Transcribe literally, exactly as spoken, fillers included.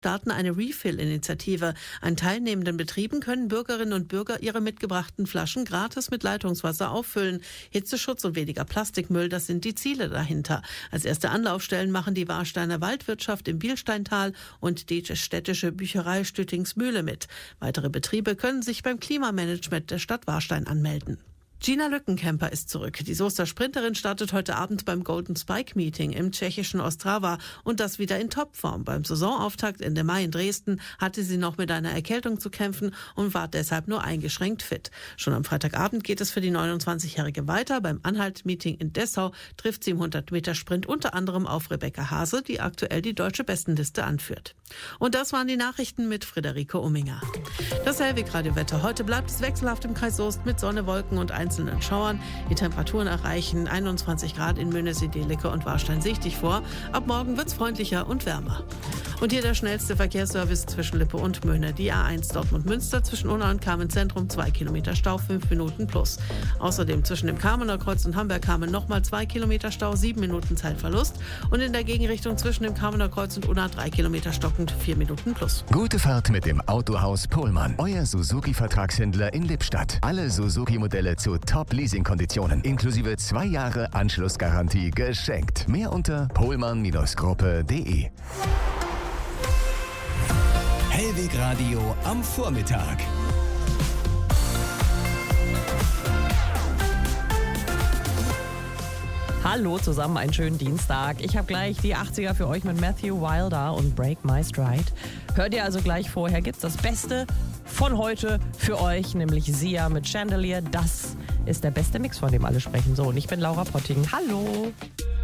starten eine Refill-Initiative. An teilnehmenden Betrieben können Bürgerinnen und Bürger ihre mitgebrachten Flaschen gratis mit Leitungswasser auffüllen. Hitzeschutz und weniger Plastikmüll, das sind die Ziele dahinter. Als erste Anlaufstellen machen die Warsteiner Waldwirtschaft im Bielsteintal und die städtische Bücherei Stüttingsmühle mit. Weitere Betriebe können sich beim Klimamanagement der Stadt Warstein anmelden. Gina Lückenkämper ist zurück. Die Soester Sprinterin startet heute Abend beim Golden Spike Meeting im tschechischen Ostrava und das wieder in Topform. Beim Saisonauftakt Ende Mai in Dresden hatte sie noch mit einer Erkältung zu kämpfen und war deshalb nur eingeschränkt fit. Schon am Freitagabend geht es für die neunundzwanzigjährige weiter. Beim Anhalt-Meeting in Dessau trifft sie im hundert Meter Sprint unter anderem auf Rebecca Hase, die aktuell die deutsche Bestenliste anführt. Und das waren die Nachrichten mit Friederike Umminger. Das Hellweg-Radio-Wetter. Heute bleibt es wechselhaft im Kreis Soest mit Sonne, Wolken und einzelnen Schauern. Die Temperaturen erreichen einundzwanzig Grad in Möhne, Seedelicke und Warstein sichtig vor. Ab morgen wird's freundlicher und wärmer. Und hier der schnellste Verkehrsservice zwischen Lippe und Möhne. Die A eins Dortmund-Münster zwischen Unna und Kamen-Zentrum, zwei Kilometer Stau, fünf Minuten plus. Außerdem zwischen dem Kamener Kreuz und Hamberg-Kamen nochmal zwei Kilometer Stau, sieben Minuten Zeitverlust. Und in der Gegenrichtung zwischen dem Kamener Kreuz und Unna drei Kilometer stockend, vier Minuten plus. Gute Fahrt mit dem Autohaus Pohlmann. Euer Suzuki-Vertragshändler in Lippstadt. Alle Suzuki-Modelle zu Top-Leasing-Konditionen. Inklusive zwei Jahre Anschlussgarantie geschenkt. Mehr unter pohlmann Gruppe punkt de. Hellweg Radio am Vormittag. Hallo zusammen, einen schönen Dienstag. Ich habe gleich die achtziger für euch mit Matthew Wilder und Break My Stride. Hört ihr also gleich vorher, gibt's das Beste von heute für euch, nämlich Sia mit Chandelier. Das ist der beste Mix, von dem alle sprechen. So, und ich bin Laura Potting. Hallo!